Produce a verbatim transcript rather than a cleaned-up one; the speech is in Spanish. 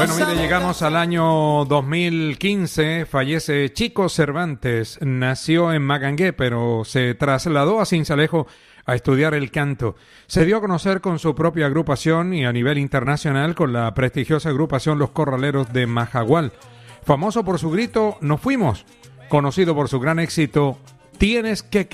Bueno, mire, llegamos al año dos mil quince, fallece Chico Cervantes, nació en Magangué, pero se trasladó a Sincelejo a estudiar el canto. Se dio a conocer con su propia agrupación y a nivel internacional con la prestigiosa agrupación Los Corraleros de Majagual. Famoso por su grito "Nos fuimos", conocido por su gran éxito "Tienes que